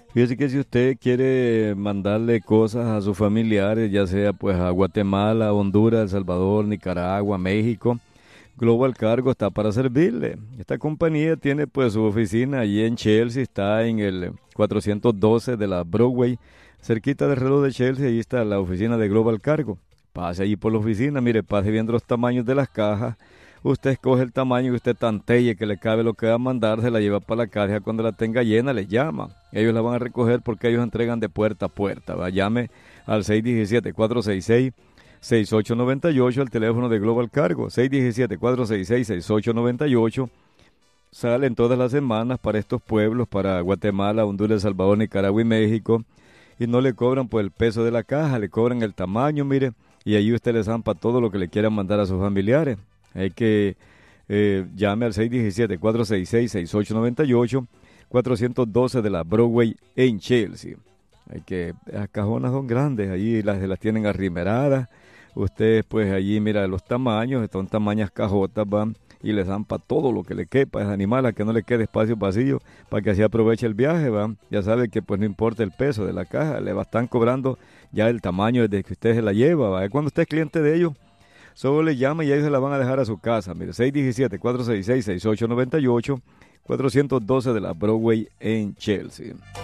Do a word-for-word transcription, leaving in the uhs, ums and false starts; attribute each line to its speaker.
Speaker 1: Fíjese que si usted quiere mandarle cosas a sus familiares, ya sea pues a Guatemala, Honduras, El Salvador, Nicaragua, México, Global Cargo está para servirle. Esta compañía tiene pues su oficina allí en Chelsea, está en el cuatrocientos doce de la Broadway, cerquita del reloj de Chelsea, ahí está la oficina de Global Cargo. Pase allí por la oficina, mire, pase viendo los tamaños de las cajas. Usted escoge el tamaño que usted tanteye que le cabe lo que va a mandar, se la lleva para la caja, cuando la tenga llena les llama. Ellos la van a recoger porque ellos entregan de puerta a puerta. ¿Va? Llame al seis uno siete, cuatro seis seis, seis ocho nueve ocho, el teléfono de Global Cargo, seis uno siete, cuatro seis seis, seis ocho nueve ocho. Salen todas las semanas para estos pueblos, para Guatemala, Honduras, El Salvador, Nicaragua y México, y no le cobran por el peso de la caja, le cobran el tamaño, mire, y ahí usted le zampa todo lo que le quiera mandar a sus familiares. Hay que eh, llame al seis uno siete, cuatro seis seis, seis ocho nueve ocho, cuatrocientos doce de la Broadway en Chelsea. Hay que, las cajonas son grandes, allí las, las tienen arrimeradas. Ustedes pues allí mira los tamaños, son tamañas cajotas, van y les dan para todo lo que le quepa a ese animal, a que no le quede espacio vacío, para que así aproveche el viaje, van. Ya sabe que pues no importa el peso de la caja, le va a estar cobrando ya el tamaño desde que usted se la lleva, ¿va? Cuando usted es cliente de ellos, solo le llama y ellos se la van a dejar a su casa. Mire, seis uno siete, cuatro seis seis, seis ocho nueve ocho, cuatrocientos doce de la Broadway en Chelsea.